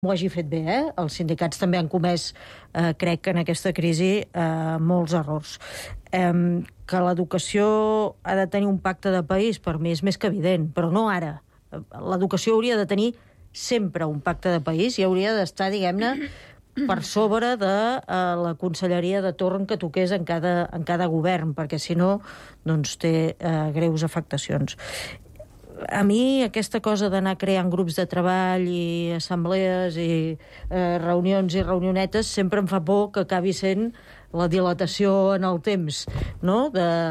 ho hagi fet bé, Els sindicats també han comès, crec que en aquesta crisi, molts errors. Que l'educació ha de tenir un pacte de país, per mi és més que evident, però no ara. L'educació hauria de tenir sempre un pacte de país i hauria d'estar, diguem-ne, per sobre de la conselleria de torn que toqués en cada govern, perquè si no, doncs té greus afectacions. A mi aquesta cosa d'anar creant grups de treball i assemblees i reunions i reunionetes sempre em fa por que acabi sent la dilatació en el temps, no?,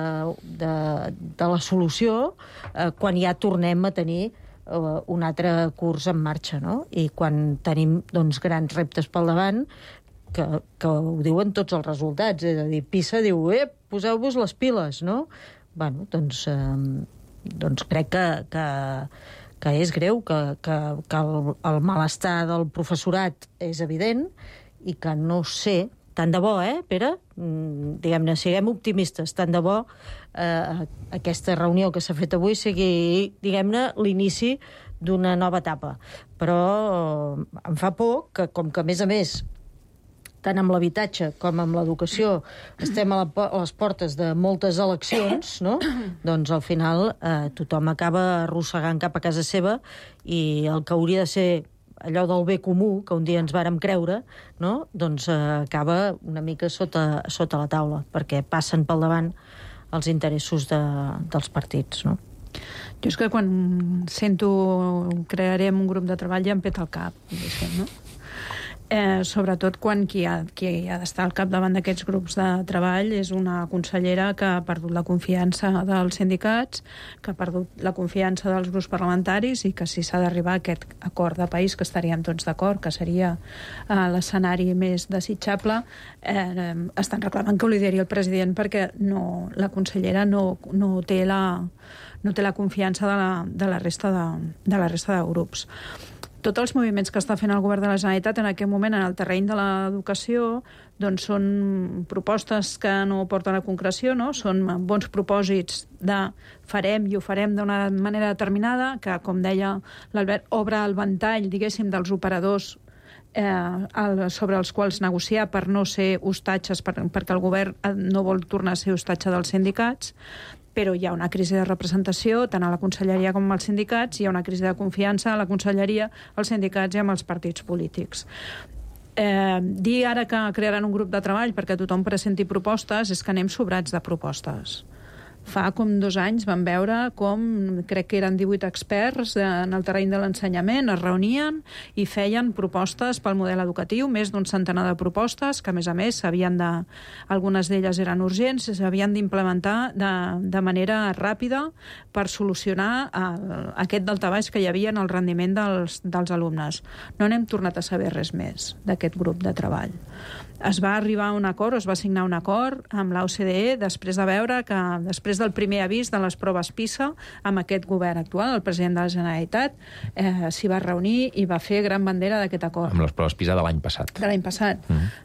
de la solució quan ja tornem a tenir un altre curs en marxa, no? I quan tenim, doncs, grans reptes pel davant, que ho diuen tots els resultats, és a dir, PISA diu, poseu-vos les piles, no? Bueno, doncs crec que és greu, que el malestar del professorat és evident i que no sé, tant de bo, Pere? Diguem-ne, siguem optimistes, tant de bo aquesta reunió que s'ha fet avui sigui, diguem-ne, l'inici d'una nova etapa. Però em fa por que, com que, a més, tant amb l'habitatge com amb l'educació estem a les portes de moltes eleccions, no? Doncs al final tothom acaba arrossegant cap a casa seva i el que hauria de ser allò del bé comú, que un dia ens vàrem creure, no? Doncs acaba una mica sota la taula, perquè passen pel davant els interessos dels partits, no? Jo és que quan sento crearem un grup de treball ja em peta el cap, no? Sobretot quan qui ha d'estar al capdavant d'aquests grups de treball és una consellera que ha perdut la confiança dels sindicats, que ha perdut la confiança dels grups parlamentaris i que si s'ha d'arribar a aquest acord de país, que estaríem tots d'acord, que seria l'escenari més desitjable, estan reclamant que ho lideri el president perquè la consellera no té la confiança de la resta de grups. Tots els moviments que està fent el govern de la Generalitat en aquest moment en el terreny de l'educació doncs són propostes que no porten a concreció, no? Són bons propòsits de farem i ho farem d'una manera determinada, que, com deia l'Albert, obre el ventall, diguéssim, dels operadors sobre els quals negociar per no ser hostatges, perquè el govern no vol tornar a ser hostatge dels sindicats, però hi ha una crisi de representació tant a la conselleria com als sindicats, hi ha una crisi de confiança a la conselleria, als sindicats i amb els partits polítics. Dir ara que crearan un grup de treball perquè tothom presenti propostes és que anem sobrats de propostes. Fa com 2 anys vam veure com, crec que eren 18 experts en el terreny de l'ensenyament, es reunien i feien propostes pel model educatiu, més d'un centenar de propostes, que a més algunes d'elles eren urgents, s'havien d'implementar de manera ràpida per solucionar aquest daltabaix que hi havia en el rendiment dels alumnes. No n'hem tornat a saber res més d'aquest grup de treball. Es va arribar a un acord, es va signar un acord amb l'OCDE després de veure que després del primer avís de les proves PISA amb aquest govern actual, el president de la Generalitat s'hi va reunir i va fer gran bandera d'aquest acord. Amb les proves PISA de l'any passat. De l'any passat.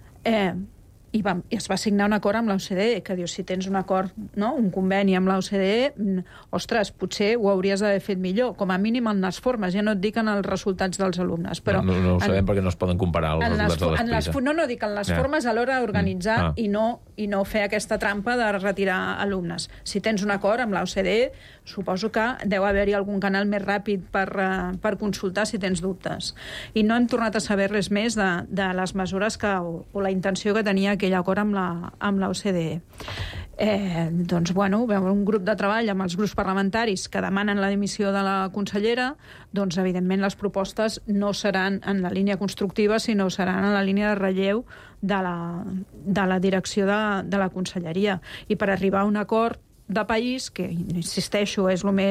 I es va signar un acord amb l'OCDE, que diu, si tens un acord, no? Un conveni amb l'OCDE, ostres, potser ho hauries d'haver fet millor, com a mínim en les formes, ja no et dic en els resultats dels alumnes. Però no ho sabem perquè no es poden comparar els resultats de les PISA. No, dic en les formes a l'hora d'organitzar i no fer aquesta trampa de retirar alumnes. Si tens un acord amb l'OCDE, suposo que deu haver-hi algun canal més ràpid per consultar si tens dubtes. I no hem tornat a saber res més de les mesures o la intenció que tenia aquell acord amb l'OCDE. Doncs, bueno, un grup de treball amb els grups parlamentaris que demanen la dimissió de la consellera, doncs, evidentment, les propostes no seran en la línia constructiva, sinó seran en la línia de relleu de la direcció de la conselleria. I per arribar a un acord de país, que, insisteixo,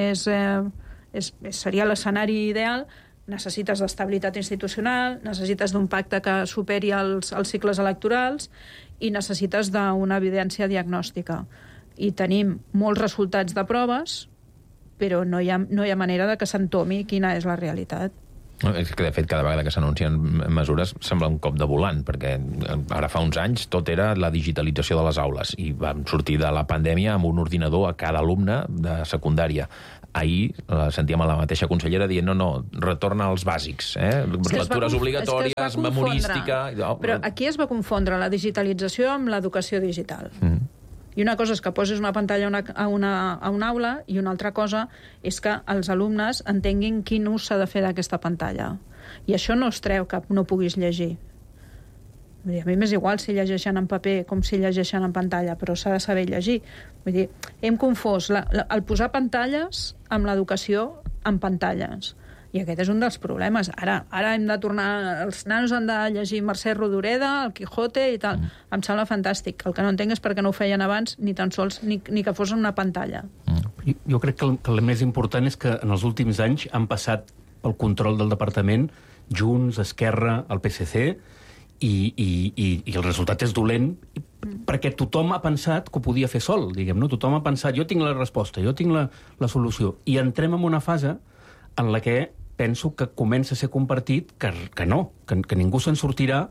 seria l'escenari ideal, necessites d'estabilitat institucional, necessites d'un pacte que superi els cicles electorals i necessites d'una evidència diagnòstica. I tenim molts resultats de proves, però no hi ha manera de que s'entomi quina és la realitat. És que, de fet, cada vegada que s'anuncien mesures sembla un cop de volant, perquè ara fa uns anys tot era la digitalització de les aules i vam sortir de la pandèmia amb un ordinador a cada alumne de secundària. ahir la sentíem a la mateixa consellera dient no, retorna als bàsics, lectures obligatòries, memorística... Però aquí es va confondre la digitalització amb l'educació digital. I una cosa és que posis una pantalla a una aula i una altra cosa és que els alumnes entenguin quin ús s'ha de fer d'aquesta pantalla. I això no es treu que no puguis llegir. A mi m'és igual si llegeixen en paper com si llegeixen en pantalla, però s'ha de saber llegir. Vull dir, hem confós el posar pantalles amb l'educació en pantalles. I aquest és un dels problemes. Ara hem de tornar... Els nanos han de llegir Mercè Rodoreda, el Quijote i tal. Em sembla fantàstic. El que no entenc és per què no ho feien abans, ni tan sols ni que fos en una pantalla. Jo crec que el més important és que en els últims anys han passat pel control del departament Junts, Esquerra, el PSC, i el resultat és dolent perquè tothom ha pensat que ho podia fer sol, diguem, no? Tothom ha pensat, jo tinc la resposta, jo tinc la solució. I entrem en una fase en la que penso que comença a ser compartit que no, que ningú se'n sortirà,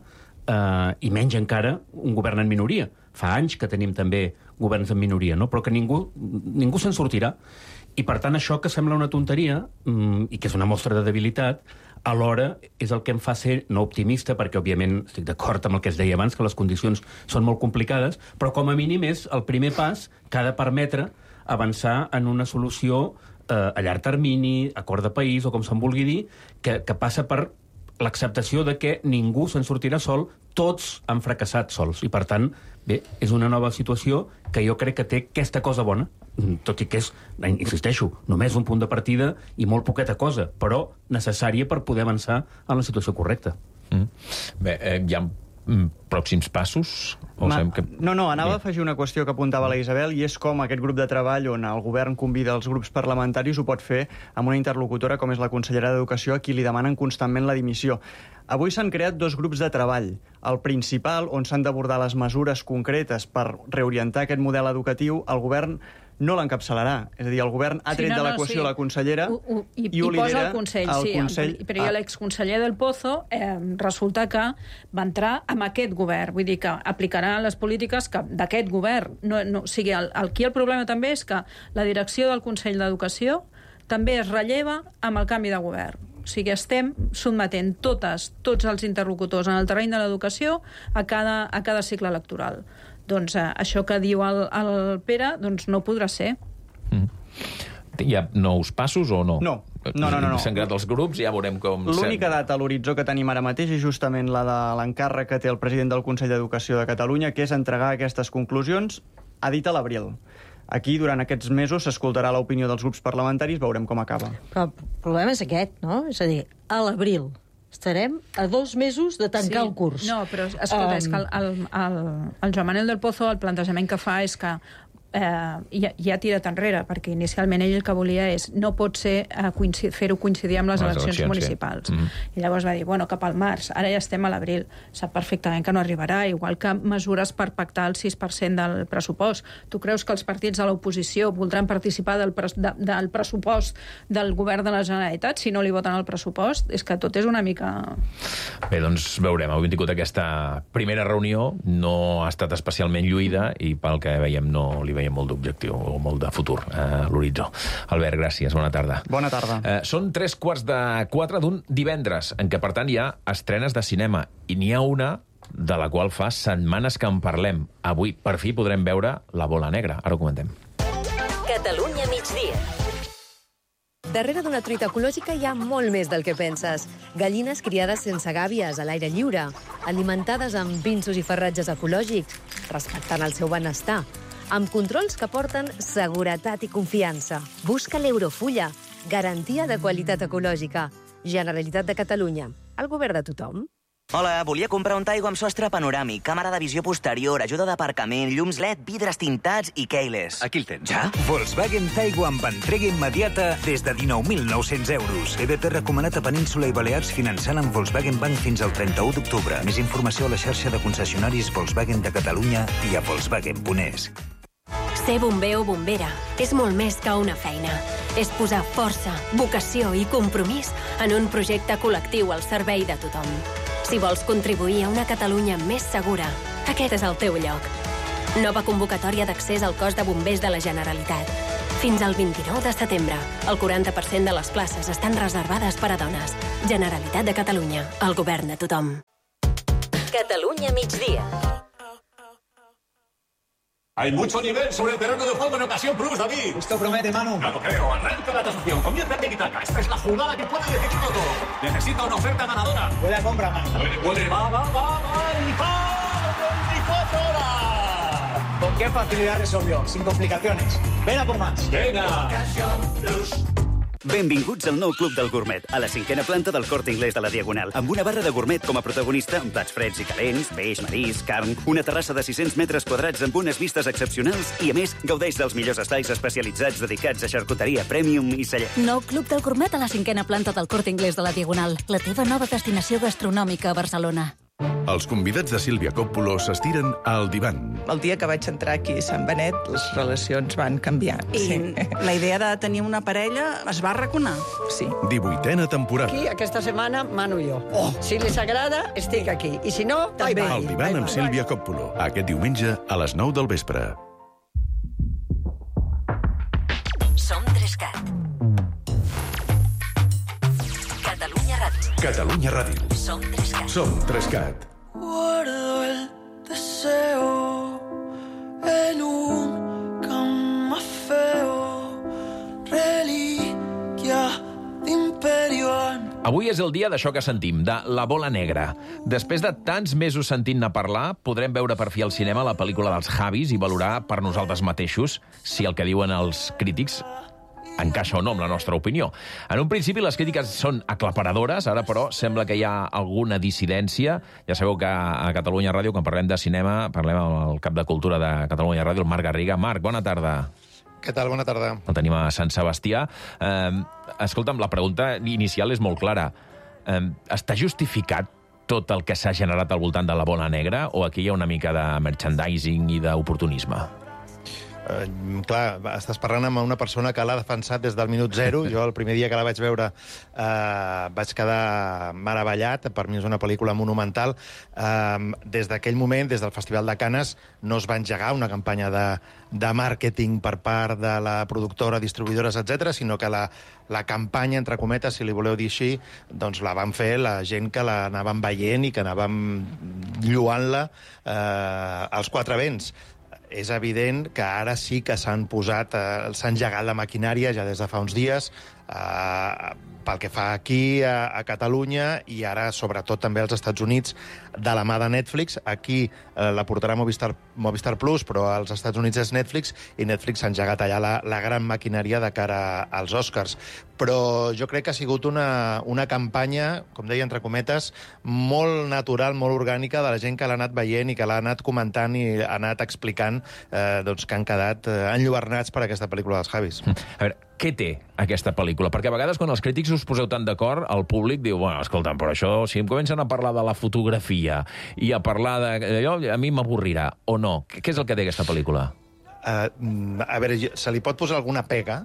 i menys encara un govern en minoria. Fa anys que tenim també governs en minoria, no? Però que ningú se'n sortirà. I per tant això que sembla una tonteria, i que és una mostra de debilitat, alhora és el que em fa ser no optimista, perquè òbviament estic d'acord amb el que es deia abans, que les condicions són molt complicades, però com a mínim és el primer pas que ha de permetre avançar en una solució a llarg termini, acord de país, o com se'n vulgui dir, que passa per l'acceptació de que ningú se'n sortirà sol, tots han fracassat sols. I, per tant, bé, és una nova situació que jo crec que té aquesta cosa bona, tot i que és, insisteixo, només un punt de partida i molt poqueta cosa, però necessària per poder avançar en la situació correcta. Bé, hi ha pròxims passos? No, anava a afegir una qüestió que apuntava la Isabel, i és com aquest grup de treball on el govern convida els grups parlamentaris ho pot fer amb una interlocutora com és la consellera d'Educació, a qui li demanen constantment la dimissió. Avui s'han creat 2 grups de treball. El principal, on s'han d'abordar les mesures concretes per reorientar aquest model educatiu, el govern no l'encapçalarà. És a dir, el govern ha tret de l'equació la consellera i ho lidera el Consell. Però l'exconseller del Pozo resulta que va entrar amb aquest govern. Vull dir que aplicarà les polítiques d'aquest govern. Aquí el problema també és que la direcció del Consell d'Educació també es relleva amb el canvi de govern. O sigui, estem sotmetent tots els interlocutors en el terreny de l'educació a cada cicle electoral. Doncs això que diu el Pere doncs no podrà ser. Hi ha nous passos o no? No. S'han creat els grups, ja veurem com... L'única data a l'horitzó que tenim ara mateix és justament la de l'encàrrec que té el president del Consell d'Educació de Catalunya, que és entregar aquestes conclusions, ha dit a l'abril. Aquí, durant aquests mesos, s'escoltarà l'opinió dels grups parlamentaris, veurem com acaba. Però el problema és aquest, no? És a dir, a l'abril estarem a 2 mesos de tancar el curs. No, però escolta, és que el Joan Manuel del Pozo, el plantejament que fa és que ja ha tirat enrere, perquè inicialment ell el que volia és no pot ser fer-ho coincidir amb les eleccions municipals. I llavors va dir, bueno, cap al març, ara ja estem a l'abril, sap perfectament que no arribarà, igual que mesures per pactar el 6% del pressupost. Tu creus que els partits de l'oposició voldran participar del pressupost del govern de la Generalitat si no li voten el pressupost? És que tot és una mica... Bé, doncs veurem. Avui hem tingut aquesta primera reunió, no ha estat especialment lluïda i pel que veiem no li veiem molt d'objectiu o molt de futur a l'horitzó. Albert, gràcies, bona tarda. Bona tarda. Són 3:45 d'un divendres, en què, per tant, hi ha estrenes de cinema, i n'hi ha una de la qual fa setmanes que en parlem. Avui, per fi, podrem veure La bola negra. Ara ho comentem. Catalunya migdia. Darrere d'una truita ecològica hi ha molt més del que penses. Gallines criades sense gàbies, a l'aire lliure, alimentades amb pinsos i farratges ecològics, respectant el seu benestar, amb controls que porten seguretat i confiança. Busca l'Eurofulla, garantia de qualitat ecològica. Generalitat de Catalunya, el govern de tothom. Hola, volia comprar un Taigo amb sostre panoràmic, càmera de visió posterior, ajuda d'aparcament, llums LED, vidres tintats i keyless. Aquí el tens. Ja? Volkswagen Taigo amb entrega immediata des de 19.900 euros. EDP recomanat a Península i Balears finançant amb Volkswagen Bank fins al 31 d'octubre. Més informació a la xarxa de concessionaris Volkswagen de Catalunya i a Volkswagen.es. Ser bomber o bombera és molt més que una feina. És posar força, vocació i compromís en un projecte col·lectiu al servei de tothom. Si vols contribuir a una Catalunya més segura, aquest és el teu lloc. Nova convocatòria d'accés al cos de bombers de la Generalitat. Fins al 29 de setembre. El 40% de les places estan reservades per a dones. Generalitat de Catalunya. El govern de tothom. Catalunya migdia. Hay mucho nivel sobre el terreno de juego en Ocasión Plus, David. Esto promete, Manu. No lo creo. Arranca la tasación. Comienza tiki-taka. Esta es la jugada que puede decidirlo todo. Necesita una oferta ganadora. Buena compra, Manu. Puede. Va. ¡Y 24 horas! ¿Con qué facilidad resolvió? Sin complicaciones. Ven a por más. Venga. Ocasión Plus. Benvinguts al nou Club del Gourmet, a la 5a planta del Corte Inglés de la Diagonal, amb una barra de gourmet com a protagonista, amb plats freds i calents, peix, marisc, carn, una terrassa de 600 metres quadrats amb unes vistes excepcionals i, a més, gaudeix dels millors estais especialitzats dedicats a xarcuteria premium i celler. Nou Club del Gourmet a la 5a planta del Corte Inglés de la Diagonal, la teva nova destinació gastronòmica a Barcelona. Els convidats de Sílvia Coppola s'estiren al divan. El dia que vaig entrar aquí a Sant Benet, les relacions van canviar. I la idea de tenir una parella es va arraconar. Sí. 18a temporada. Aquí, aquesta setmana, mano jo. Si les agrada, estic aquí. I si no, també. El divan amb Sílvia Coppola. Aquest diumenge a les 9 del vespre. Som 3CAT. Catalunya Ràdio. Catalunya Ràdio. Som 3CAT. Som 3CAT. Guardo el deseo en un camafeo, reliquia d'imperio. Avui és el dia d'això que sentim, de La bola negra. Després de tants mesos sentint-ne parlar, podrem veure per fi al cinema la pel·lícula dels Javis i valorar per nosaltres mateixos si el que diuen els crítics encaixa o no amb la nostra opinió. En un principi les crítiques són aclaparadores, ara però sembla que hi ha alguna dissidència. Ja sabeu que a Catalunya Ràdio, quan parlem de cinema, parlem amb el cap de cultura de Catalunya Ràdio, el Marc Garriga. Marc, bona tarda. Què tal? Bona tarda. El tenim a Sant Sebastià. Escolta'm, la pregunta inicial és molt clara. Està justificat tot el que s'ha generat al voltant de La bola negra o aquí hi ha una mica de merchandising i d'oportunisme? Clar, estàs parlant amb una persona que l'ha defensat des del minut zero. Jo el primer dia que la vaig veure vaig quedar meravellat. Per mi és una pel·lícula monumental. Des d'aquell moment, des del Festival de Canes, no es va engegar una campanya de màrqueting per part de la productora, distribuïdores, etc, sinó que la campanya, entre cometes, si li voleu dir així, doncs la van fer la gent que l'anàvem veient i que anàvem lloant-la als quatre vents. És evident que ara sí que s'ha engegat la maquinària ja des de fa uns dies pel que fa aquí a Catalunya i ara sobretot també als Estats Units de la mà de Netflix. Aquí la portarà Movistar Plus, però als Estats Units és Netflix i Netflix s'ha engegat allà la gran maquinària de cara als Oscars. Però jo crec que ha sigut una campanya, com deia, entre cometes, molt natural, molt orgànica de la gent que l'ha anat veient i que l'ha anat comentant i ha anat explicant que han quedat enlluernats per aquesta pel·lícula dels Javis. A veure, què té aquesta pel·lícula? Perquè a vegades quan els crítics us poseu tan d'acord, el públic diu, bueno, escolta'm, però això, si em comencen a parlar de la fotografia i a parlar d'allò, a mi m'avorrirà, o no? Què és el que té aquesta pel·lícula? A veure, se li pot posar alguna pega,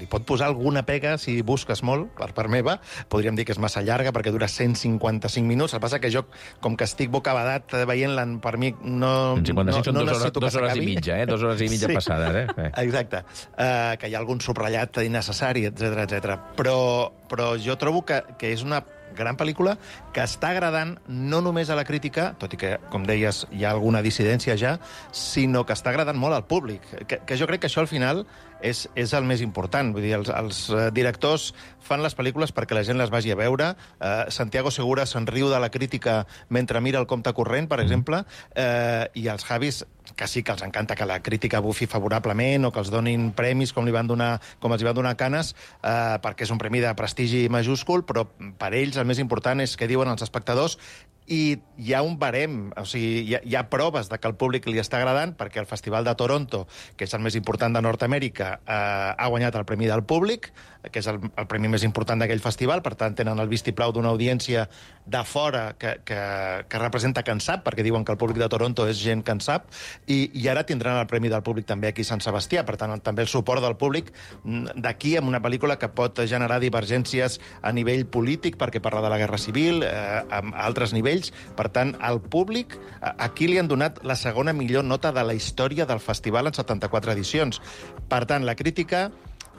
si busques molt, per part meva. Podríem dir que és massa llarga perquè dura 155 minuts. El que passa que jo, com que estic bocabadat veient-la, per mi no 155 són dues hores i mitja, 2 hores i mitja sí. Passades. Exacte. Que hi ha algun subratllat innecessari, etc. Però jo trobo que és una gran pel·lícula que està agradant no només a la crítica, tot i que, com deies, hi ha alguna dissidència ja, sinó que està agradant molt al públic. Que jo crec que això, al final, és el més important. Vull dir, els directors fan les pel·lícules perquè la gent les vagi a veure. Santiago Segura se'n riu de la crítica mentre mira el compte corrent, per exemple, i els Javis, que sí que els encanta que la crítica bufi favorablement o que els donin premis com els hi van donar a Canes, perquè és un premi de prestigi majúscul, però per ells el més important és què diuen els espectadors. I hi ha un barem, o sigui, hi ha proves de que el públic li està agradant, perquè el Festival de Toronto, que és el més important de Nord-Amèrica, ha guanyat el Premi del Públic, que és el premi més important d'aquell festival, per tant tenen el vistiplau d'una audiència de fora que representa que en sap, perquè diuen que el públic de Toronto és gent que en sap, i ara tindran el Premi del Públic també aquí a Sant Sebastià, per tant també el suport del públic d'aquí, amb una pel·lícula que pot generar divergències a nivell polític, perquè parla de la Guerra Civil, a altres nivells. Per tant, al públic, aquí li han donat la segona millor nota de la història del festival en 74 edicions. Per tant, la crítica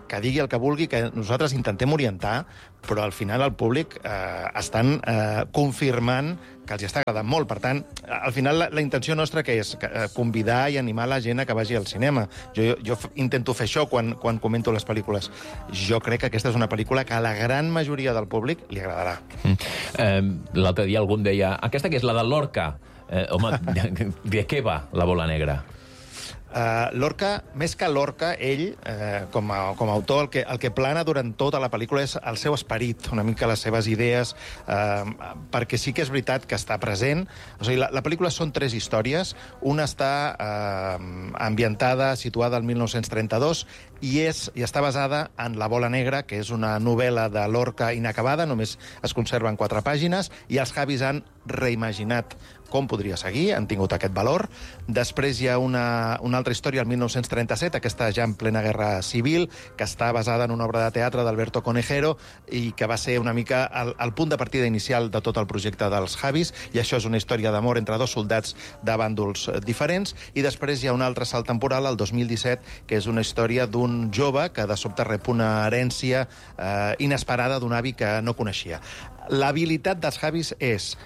que digui el que vulgui, que nosaltres intentem orientar, però al final el públic estan confirmant que els està agradant molt. Per tant, al final la intenció nostra que és convidar i animar la gent a que vagi al cinema. Jo intento fer això quan comento les pel·lícules. Jo crec que aquesta és una pel·lícula que a la gran majoria del públic li agradarà. L'altre dia algú em deia, aquesta que és la de Lorca. Home, de què va La bola negra? Lorca, més que Lorca, ell, com a autor, el que plana durant tota la pel·lícula és el seu esperit, una mica les seves idees, perquè sí que és veritat que està present. O sigui, la pel·lícula són 3 històries. Una està ambientada, situada al 1932, i està basada en La bola negra, que és una novel·la de Lorca inacabada, només es conserven 4 pàgines, i els Javis han reimaginat com podria seguir, han tingut aquest valor. Després hi ha una altra història, el 1937, aquesta ja en plena guerra civil, que està basada en una obra de teatre d'Alberto Conejero i que va ser una mica el punt de partida inicial de tot el projecte dels Javis, i això és una història d'amor entre 2 soldats de bàndols diferents. I després hi ha un altre salt temporal, el 2017, que és una història d'un jove que de sobte rep una herència inesperada d'un avi que no coneixia. L'habilitat dels Javis és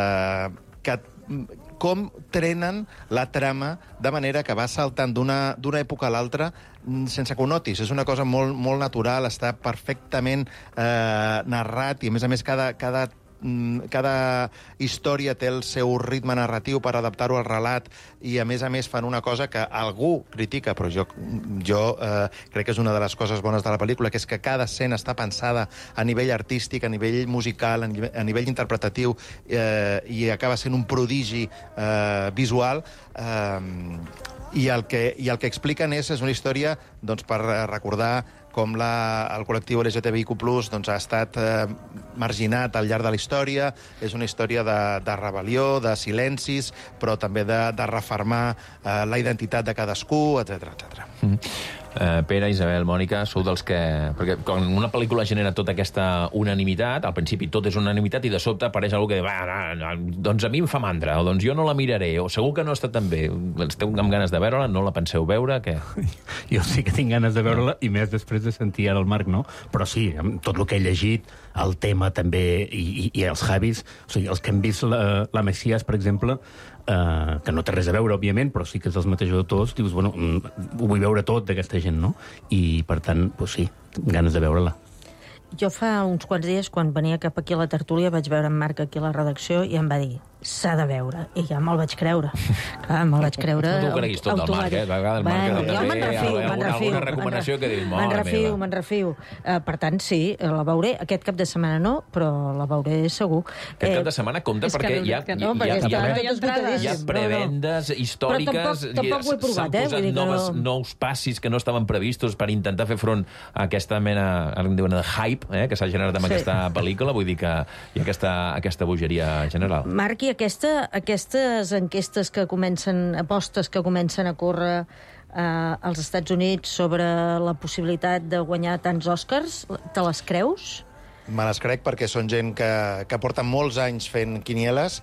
com trenen la trama de manera que va saltant d'una època a l'altra sense que ho notis. És una cosa molt, molt natural, està perfectament narrat, i a més cada història té el seu ritme narratiu per adaptar-ho al relat, i a més fan una cosa que algú critica, però jo crec que és una de les coses bones de la pel·lícula, que és que cada escena està pensada a nivell artístic, a nivell musical, a nivell interpretatiu, i acaba sent un prodigi visual. I el que expliquen és una història per recordar com el col·lectiu LGTBIQ+, ha estat marginat al llarg de la història. És una història de rebel·lió, de silencis, però també de refermar la identitat de cadascú, etc. Pere, Isabel, Mònica, sou dels que... Perquè quan una pel·lícula genera tota aquesta unanimitat, al principi tot és unanimitat, i de sobte apareix algú que diu, doncs a mi em fa mandra, o doncs jo no la miraré, o segur que no està tan bé. Esteu amb ganes de veure-la? No la penseu veure? Què? Jo sí que tinc ganes de veure-la, i més després de sentir ara el Marc, no? Però sí, tot el que he llegit, el tema també, i els Javis, o sigui, els que han vist la Messias, per exemple, que no té res a veure, òbviament, però sí que és dels mateixos autors, dius, bueno, ho vull veure tot d'aquesta gent, no? I, per tant, doncs sí, ganes de veure-la. Jo fa uns quants dies, quan venia cap aquí a la tertúlia, vaig veure en Marc aquí a la redacció i em va dir, s'ha de veure. I ja me'l vaig creure. Clar, me'l vaig creure... No t'ho creguis tot del Marc, A vegades el Marc jo me'n refio. Alguna recomanació que dius, mare meva. Me'n refio. Per tant, sí, la veuré. Aquest cap de setmana no, però la veuré segur. Aquest cap de setmana compta perquè hi ha prevendes històriques, s'han posat nous passis que no estaven previstos per intentar fer front a aquesta mena, ara em diuen, de hype que s'ha generat amb aquesta pel·lícula. Vull dir que hi ha aquesta bogeria general. Marc, i aquestes enquestes que apostes que comencen a córrer als Estats Units sobre la possibilitat de guanyar tants Oscars, te les creus? Me les crec perquè són gent que porta molts anys fent quinieles,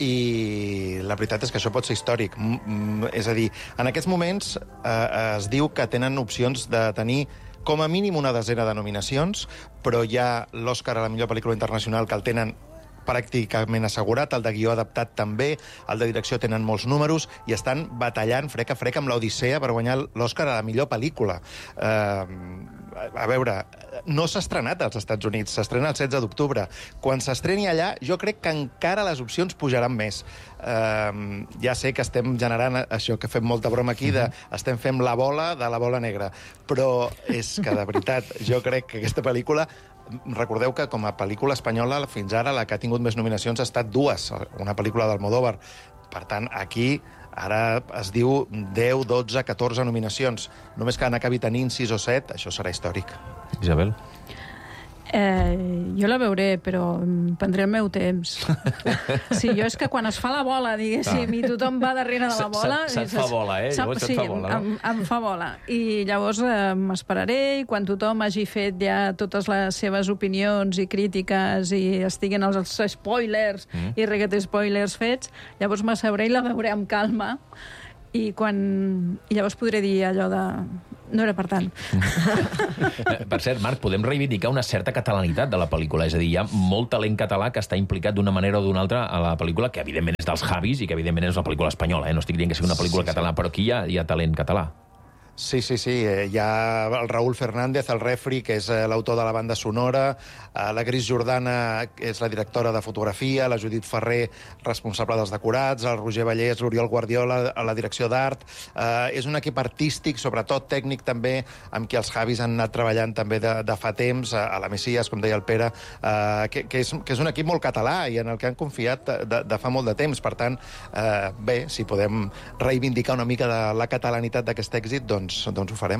i la veritat és que això pot ser històric. És a dir, en aquests moments es diu que tenen opcions de tenir com a mínim una desena de nominacions, però hi ha l'Oscar a la millor pel·lícula internacional que el tenen pràcticament assegurat, el de guió adaptat també, el de direcció tenen molts números, i estan batallant frec a frec amb l'Odissea per guanyar l'Oscar a la millor pel·lícula. A veure, no s'ha estrenat als Estats Units, s'estrena el 16 d'octubre. Quan s'estreni allà, jo crec que encara les opcions pujaran més. Ja sé que estem generant això que fem molta broma aquí, estem fent la bola de La bola negra, però és que, de veritat, jo crec que aquesta pel·lícula... Recordeu que com a pel·lícula espanyola fins ara la que ha tingut més nominacions ha estat 2, una pel·lícula d'Almodóvar. Per tant, aquí ara es diu 10, 12, 14 nominacions. Només que n'acabi tenint 6 o 7, això serà històric. Isabel? Jo la veuré, però em prendré el meu temps. Sí, jo és que quan es fa la bola, diguéssim, i tothom va darrere de la bola... Se't fa bola, Llavors se't fa bola, no? Em fa bola. I llavors m'esperaré, i quan tothom hagi fet ja totes les seves opinions i crítiques i estiguen els spoilers i reguet spoilers fets, llavors m'asseuré i la veuré amb calma, i llavors podré dir allò de... No era per tant. Per cert, Marc, podem reivindicar una certa catalanitat de la pel·lícula. És a dir, hi ha molt talent català que està implicat d'una manera o d'una altra a la pel·lícula, que evidentment és dels Javis i que evidentment és una pel·lícula espanyola. No estic dient que sigui una pel·lícula catalana, però aquí hi ha talent català. Sí. Hi ha el Raúl Fernández, el Refri, que és l'autor de la banda sonora, la Gris Jordana, que és la directora de fotografia, la Judit Ferrer, responsable dels decorats, el Roger Vallès, l'Oriol Guardiola, a la direcció d'art. És un equip artístic, sobretot tècnic també, amb qui els Javis han anat treballant també de fa temps, a la Messias, com deia el Pere, que és un equip molt català i en el que han confiat de fa molt de temps. Per tant, bé, si podem reivindicar una mica de la catalanitat d'aquest èxit, doncs ho farem.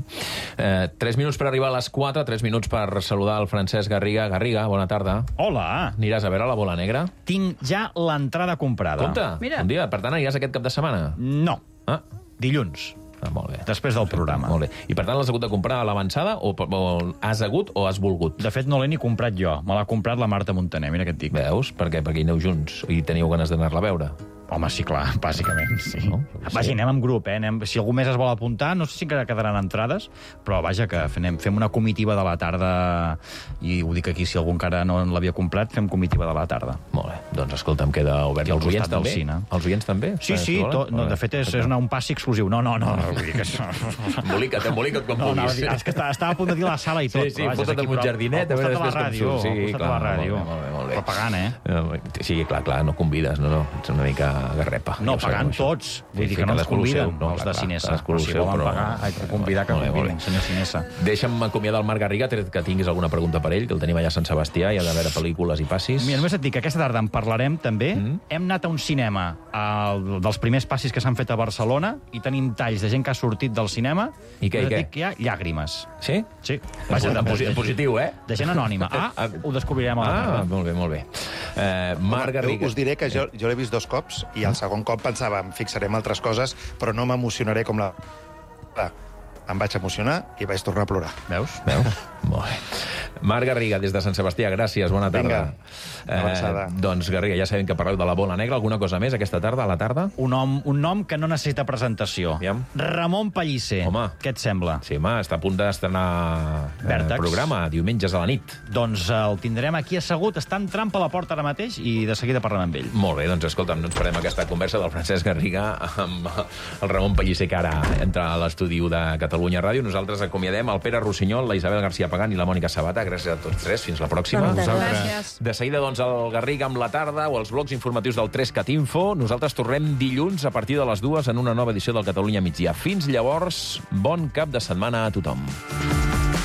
3 minuts per arribar a les 4, 3 minuts per saludar el Francesc Garriga. Garriga, bona tarda. Hola. Aniràs a veure la Bola Negra? Tinc ja l'entrada comprada. Compte, un dia. Per tant, aniràs aquest cap de setmana? No. Dilluns. Molt bé. Després del programa. Molt bé. I per tant l'has hagut de comprar a l'avançada o has hagut o has volgut? De fet, no l'he ni comprat jo. Me l'ha comprat la Marta Montaner, mira què et dic. Veus? Per què? Perquè hi aneu junts i teniu ganes d'anar-la a veure? Home, sí, clar, bàsicament, sí. No? Vaja, anem amb grup, Si algú més es vol apuntar, no sé si encara quedaran entrades, però vaja, que fem una comitiva de la tarda, i ho dic aquí, si algú encara no l'havia comprat, fem comitiva de la tarda. Molt bé, doncs escolta, em queda obert. I els oients també? Els oients també? Sí, de fet és un passi exclusiu. No, vull dir que això... Embolica't quan puguis. És que estava a punt de dir la sala i tot. Sí, fota't amb un jardinet, a veure després com surt. Sí, clar, molt bé. Però pagant, Sí, clar, no convides, no, ets una mica garrepa. No, pagant tots. Vull dir que no ens conviden, els de Cinesa. Si volen pagar, hay que convidar que conviden, senyor Cinesa. Deixa'm acomiadar el Marc Garriga, que tinguis alguna pregunta per ell, que el tenim allà a Sant Sebastià, i ha de veure pel·lícules i passis. Mira, només et dic que aquesta tarda en parlarem també. Hem anat a un cinema dels primers passis que s'han fet a Barcelona i tenim talls de gent que ha sortit del cinema i et dic que hi ha llàgrimes. Sí? Sí. En positiu, De gent anònima. Ho descobrirem a la tarda. Molt bé. Marc Garriga. Us diré que jo l'he vist 2 cops i el segon cop pensava, em fixaré en altres coses, però no m'emocionaré com la... Em vaig emocionar i vaig tornar a plorar. Veus? Molt bé. Marc Garriga, des de Sant Sebastià, gràcies, bona tarda. Doncs, Garriga, ja sabem que parleu de la Bola Negra. Alguna cosa més aquesta tarda, a la tarda? Un nom que no necessita presentació. Ramon Pellicer. Home. Què et sembla? Sí, home, està a punt d'estrenar programa, diumenges a la nit. Doncs el tindrem aquí assegut, està entrant per la porta ara mateix i de seguida parlem amb ell. Molt bé, doncs escolta'm, no ens farem aquesta conversa del Francesc Garriga amb el Ramon Pellicer, que ara entra a l'estudi de Catalunya Ràdio. Nosaltres acomiadem el Pere Rossinyol, la Isabel García Pagán i la Mònica Sabata. Gràcies a tots tres. Fins la pròxima. Gràcies. De seguida, doncs, el Garriga amb la tarda o els blocs informatius del 3CAT Info. Nosaltres tornem dilluns a partir de les 2 en una nova edició del Catalunya Migdia. Fins llavors, bon cap de setmana a tothom.